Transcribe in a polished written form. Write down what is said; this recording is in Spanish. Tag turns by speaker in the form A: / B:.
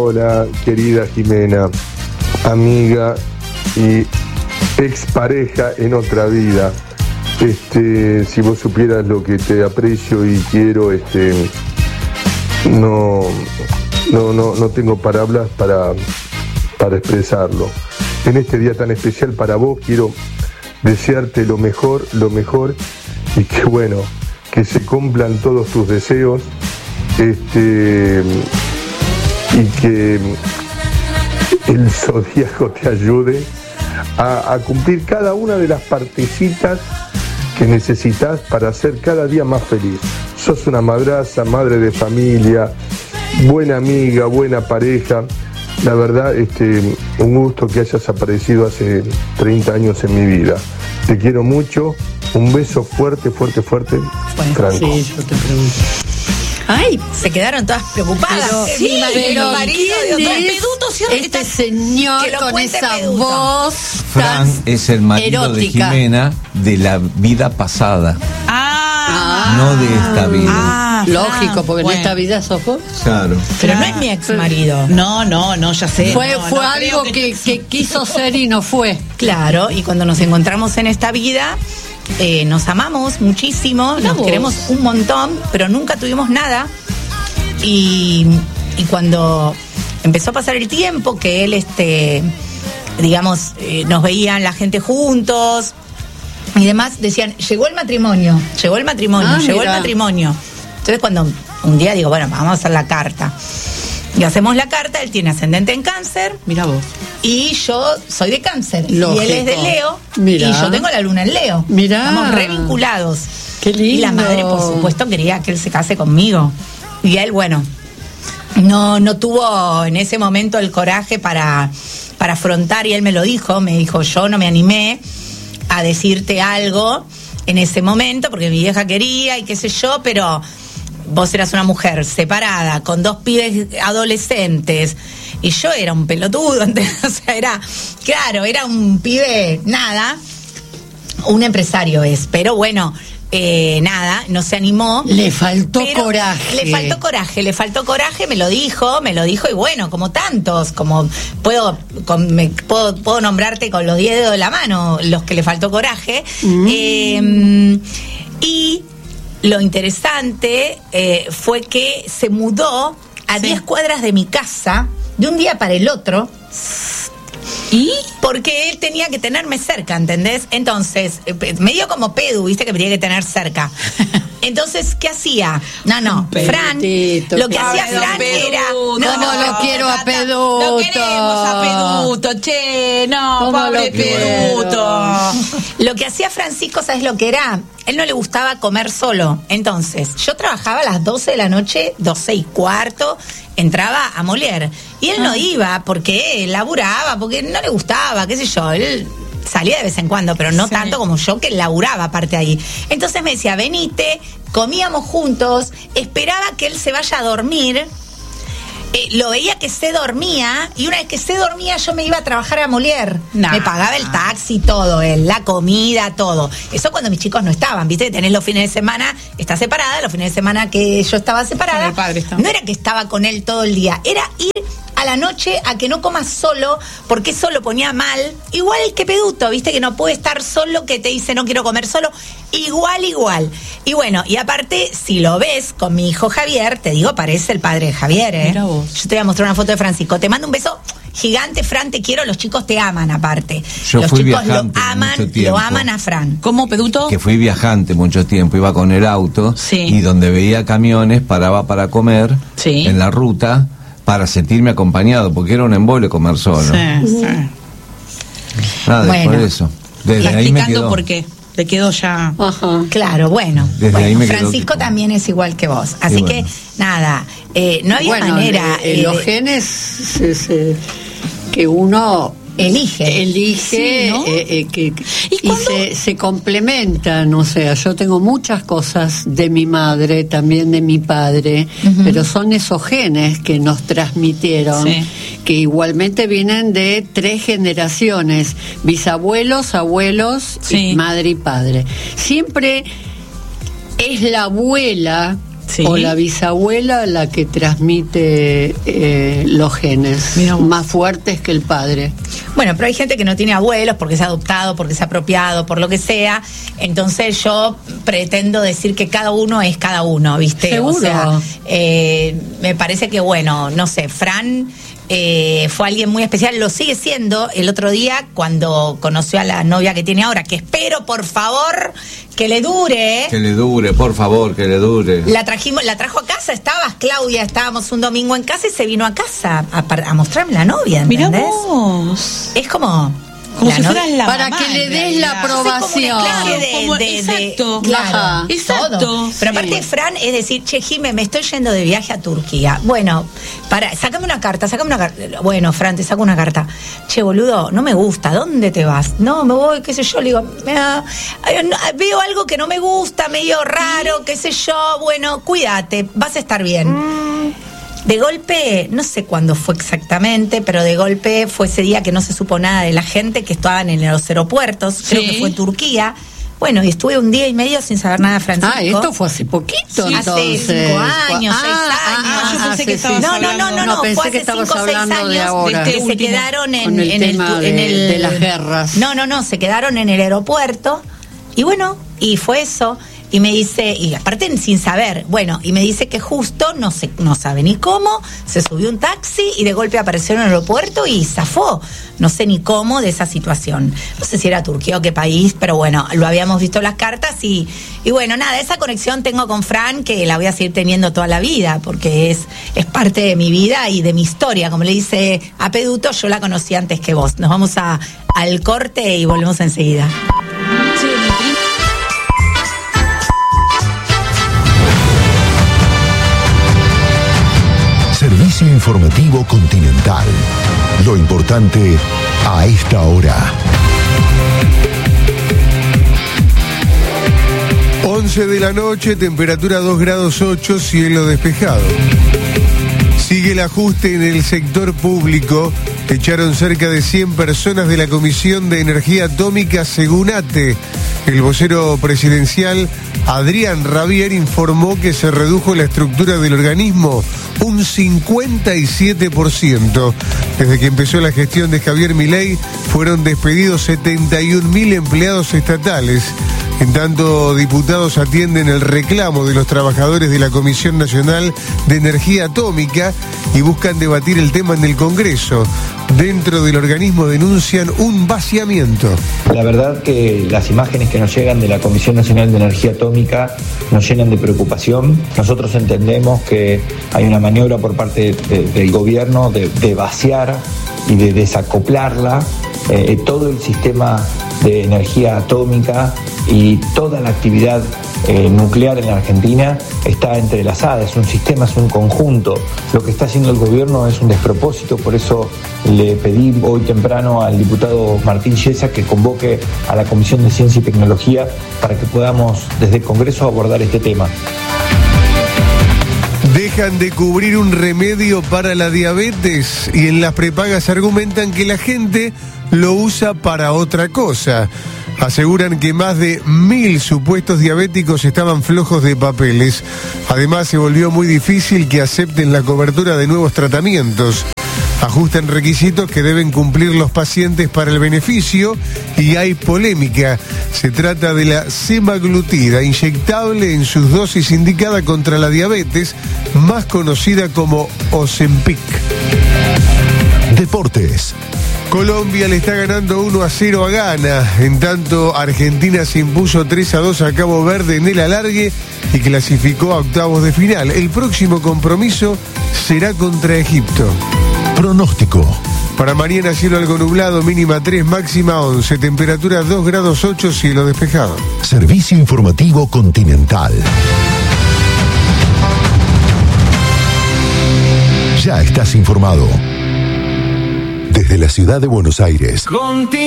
A: Hola, querida Jimena, amiga y expareja en otra vida. Si vos supieras lo que te aprecio y quiero, no tengo palabras para expresarlo. En este día tan especial para vos quiero desearte lo mejor y que bueno, que se cumplan todos tus deseos, y que el zodíaco te ayude a cumplir cada una de las partecitas que necesitas para ser cada día más feliz. Sos una madraza, madre de familia, buena amiga, buena pareja. La verdad, un gusto que hayas aparecido hace 30 años en mi vida. Te quiero mucho. Un beso fuerte, Franco.
B: Sí, yo te pregunto.
C: Ay, se quedaron todas preocupadas.
B: Pero
C: marido de otra
B: Peduto, este señor con esa
C: Peduto.
B: voz
D: Fran es el marido
B: erótica
D: de Jimena de la vida pasada, no de esta vida.
B: lógico, porque en esta vida sos vos.
D: Claro.
C: Pero no es mi ex marido.
E: No, ya sé.
B: Fue
E: no
B: algo que quiso ser y no fue.
C: Claro, y cuando nos encontramos en esta vida, nos amamos muchísimo, nos queremos un montón, pero nunca tuvimos nada. Y cuando empezó a pasar el tiempo, que él, nos veían la gente juntos y demás, decían, llegó el matrimonio. Entonces cuando un día digo, bueno, vamos a hacer la carta. Y hacemos la carta, él tiene ascendente en Cáncer.
E: Mira vos.
C: Y yo soy de Cáncer.
B: Lógico.
C: Y él es de Leo.
B: Mirá.
C: Y yo tengo la luna en Leo.
B: Mirá.
C: Estamos re vinculados.
B: Qué lindo.
C: Y la madre, por supuesto, quería que él se case conmigo. Y él, bueno, no tuvo en ese momento el coraje para afrontar, y él me dijo, yo no me animé a decirte algo en ese momento, porque mi vieja quería y qué sé yo, pero vos eras una mujer separada, con 2 pibes adolescentes, y yo era un pelotudo, o sea, era un pibe, un empresario pero bueno, no se animó.
B: Le faltó coraje.
C: Le faltó coraje, me lo dijo, y bueno, como tantos, como puedo nombrarte con los 10 dedos de la mano los que le faltó coraje. Y lo interesante fue que se mudó a 10 cuadras de mi casa de un día para el otro. ¿Y? Porque él tenía que tenerme cerca, ¿entendés? Entonces, me dio como Pedu, ¿viste? Que me tenía que tener cerca. Entonces, ¿qué hacía? Fran, lo que hacía Fran era...
B: ¿Cómo lo quiero a Peduto?
E: Lo queremos a Peduto, pobre Peduto.
C: Lo que hacía Francisco, ¿sabes lo que era? Él no le gustaba comer solo. Entonces, yo trabajaba a las 12 de la noche, 12:15, entraba a Molière. Y él no iba porque él laburaba, porque no le gustaba, qué sé yo. Él salía de vez en cuando, pero no tanto como yo, que laburaba aparte ahí. Entonces me decía, venite, comíamos juntos, esperaba que él se vaya a dormir. Lo veía que se dormía, y una vez que se dormía yo me iba a trabajar a Molière. Me pagaba el taxi, todo, la comida, todo. Eso cuando mis chicos no estaban, ¿viste? Tenés los fines de semana, está separada, los fines de semana que yo estaba separada, no era que estaba con él todo el día, era ir a la noche a que no coma solo, porque eso lo ponía mal, igual que Peduto, ¿viste? Que no puede estar solo, que te dice no quiero comer solo, igual. Y bueno, y aparte, si lo ves con mi hijo Javier, te digo, parece el padre de Javier,
E: Mira vos.
C: Yo te voy a mostrar una foto de Francisco. Te mando un beso gigante, Fran, te quiero, los chicos te aman aparte.
D: Yo
C: los
D: fui
C: chicos
D: viajante
C: lo aman a Fran.
E: ¿Cómo, Peduto?
D: Que fui viajante mucho tiempo, iba con el auto, y donde veía camiones paraba para comer en la ruta, para sentirme acompañado, porque era un embole comer solo. Nada,
C: Bueno.
D: por eso. Desde ahí me quedó.
E: por qué. Te quedó ya.
C: Ajá. Claro, bueno.
D: Desde ahí me quedó
C: Francisco
D: tipo.
C: también es igual que vos. Así que, nada, no había manera.
B: Los genes que uno elige,
C: Sí, ¿no?
B: y se complementan. O sea, yo tengo muchas cosas de mi madre, también de mi padre, pero son esos genes que nos transmitieron, que igualmente vienen de 3 generaciones, bisabuelos, abuelos, y madre y padre. Siempre es la abuela o la bisabuela la que transmite los genes más fuertes que el padre.
C: Bueno, pero hay gente que no tiene abuelos porque es adoptado, porque es apropiado, por lo que sea. Entonces yo pretendo decir que cada uno es cada uno, ¿viste?
B: ¿Seguro?
C: O sea, me parece que, bueno, no sé, Fran fue alguien muy especial, lo sigue siendo. El otro día, cuando conoció a la novia que tiene ahora, que espero, por favor, que le dure.
D: Que le dure, por favor, que le dure.
C: La trajo a casa, Claudia, estábamos un domingo en casa y se vino a casa a mostrarme la novia, ¿entendés?
E: Mirá vos.
C: Es como
E: si fueras la
B: para
E: mamá,
B: que le des la aprobación.
E: Exacto.
C: Claro,
E: exacto.
C: Todo. Pero aparte, Fran, es decir, che, Jime, me estoy yendo de viaje a Turquía. Bueno, sácame una carta. Bueno, Fran, te saco una carta. Che, boludo, no me gusta, ¿dónde te vas? No, me voy, qué sé yo. Le digo, veo algo que no me gusta, medio raro, qué sé yo. Bueno, cuídate, vas a estar bien. De golpe, no sé cuándo fue exactamente, pero de golpe fue ese día que no se supo nada de la gente que estaban en los aeropuertos, creo que fue en Turquía. Bueno, y estuve un día y medio sin saber nada de Francisco.
B: Esto fue hace poquito, entonces.
C: Hace 5 años, 6 años.
E: Yo pensé que estabas
C: No,
B: pensé
C: fue
B: que
C: hace 5 o 6
B: hablando de
C: años
B: ahora.
C: que se quedaron
B: en el de las guerras.
C: No, se quedaron en el aeropuerto. Y bueno, y fue eso. Y me dice, y aparte sin saber, bueno, y me dice que justo, no sabe ni cómo, se subió un taxi y de golpe apareció en el aeropuerto y zafó. No sé ni cómo de esa situación. No sé si era Turquía o qué país, pero bueno, lo habíamos visto en las cartas y bueno, nada, esa conexión tengo con Fran que la voy a seguir teniendo toda la vida, porque es parte de mi vida y de mi historia. Como le dice a Peduto, yo la conocí antes que vos. Nos vamos al corte y volvemos enseguida.
F: Servicio informativo Continental. Lo importante a esta hora.
A: 11 de la noche, temperatura 2 grados 8, cielo despejado. Sigue el ajuste en el sector público. Echaron cerca de 100 personas de la Comisión de Energía Atómica, según ATE. El vocero presidencial, Adrián Rabier, informó que se redujo la estructura del organismo un 57%. Desde que empezó la gestión de Javier Milei, fueron despedidos 71.000 empleados estatales. En tanto, diputados atienden el reclamo de los trabajadores de la Comisión Nacional de Energía Atómica y buscan debatir el tema en el Congreso. Dentro del organismo denuncian un vaciamiento.
G: La verdad que las imágenes que nos llegan de la Comisión Nacional de Energía Atómica nos llenan de preocupación. Nosotros entendemos que hay una maniobra por parte del gobierno de vaciar y de desacoplarla todo el sistema de energía atómica y toda la actividad nuclear en la Argentina está entrelazada, es un sistema, es un conjunto. Lo que está haciendo el gobierno es un despropósito, por eso le pedí hoy temprano al diputado Martín Yesa que convoque a la Comisión de Ciencia y Tecnología para que podamos desde el Congreso abordar este tema.
A: Dejan de cubrir un remedio para la diabetes y en las prepagas argumentan que la gente lo usa para otra cosa. Aseguran que más de 1.000 supuestos diabéticos estaban flojos de papeles. Además, se volvió muy difícil que acepten la cobertura de nuevos tratamientos. Ajustan requisitos que deben cumplir los pacientes para el beneficio y hay polémica. Se trata de la semaglutida, inyectable en sus dosis indicada contra la diabetes, más conocida como Ozempic.
F: Deportes.
A: Colombia le está ganando 1-0 a Ghana. En tanto, Argentina se impuso 3-2 a Cabo Verde en el alargue y clasificó a octavos de final. El próximo compromiso será contra Egipto.
F: Pronóstico.
A: Para mañana, cielo algo nublado, mínima 3, máxima 11, temperatura 2 grados 8, cielo despejado.
F: Servicio informativo Continental. Ya estás informado. Desde la ciudad de Buenos Aires.